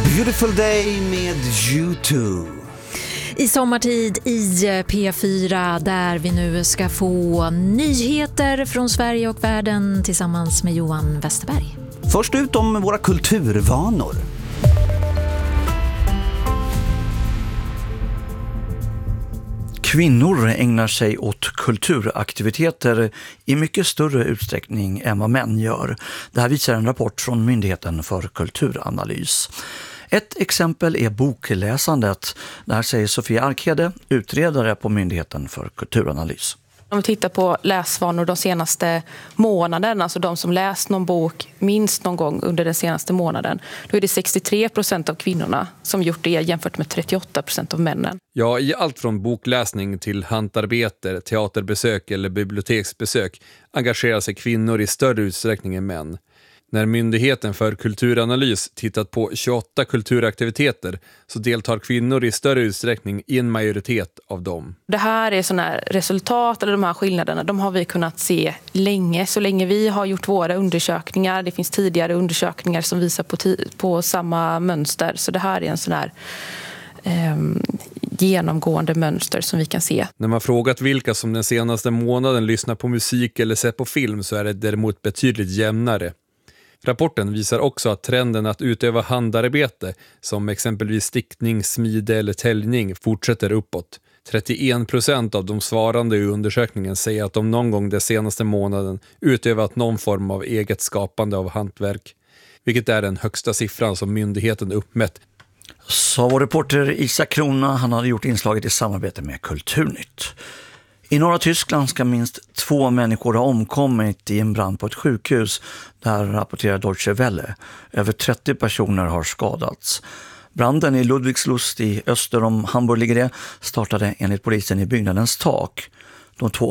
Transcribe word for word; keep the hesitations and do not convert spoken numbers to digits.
Beautiful Day med U två. I sommartid i P fyra där vi nu ska få nyheter från Sverige och världen tillsammans med Johan Westerberg. Först ut om våra kulturvanor. Kvinnor ägnar sig åt kulturaktiviteter i mycket större utsträckning än vad män gör. Det här visar en rapport från Myndigheten för kulturanalys. Ett exempel är bokläsandet. Det här säger Sofia Arkhede, utredare på Myndigheten för kulturanalys. Om vi tittar på läsvanor de senaste månaden, alltså de som läst någon bok minst någon gång under den senaste månaden, då är det sextiotre procent av kvinnorna som gjort det jämfört med trettioåtta procent av männen. Ja, i allt från bokläsning till hantarbete, teaterbesök eller biblioteksbesök engagerar sig kvinnor i större utsträckning än män. När Myndigheten för kulturanalys tittat på tjugoåtta kulturaktiviteter så deltar kvinnor i större utsträckning i en majoritet av dem. Det här är sådana här resultat, eller de här skillnaderna, de har vi kunnat se länge. Så länge vi har gjort våra undersökningar, det finns tidigare undersökningar som visar på, t- på samma mönster. Så det här är en sån här eh, genomgående mönster som vi kan se. När man frågat vilka som den senaste månaden lyssnar på musik eller ser på film så är det däremot betydligt jämnare. Rapporten visar också att trenden att utöva handarbete, som exempelvis stickning, smide eller täljning, fortsätter uppåt. trettioen procent av de svarande i undersökningen säger att de någon gång den senaste månaden utövat någon form av eget skapande av hantverk, vilket är den högsta siffran som myndigheten uppmätt. Så vår reporter Isak Krona, han hade gjort inslaget i samarbete med Kulturnytt. I norra Tyskland ska minst två människor ha omkommit i en brand på ett sjukhus. Där rapporterar Deutsche Welle. Över trettio personer har skadats. Branden i Ludwigslust i öster om Hamburg ligger det, startade enligt polisen i byggnadens tak. De två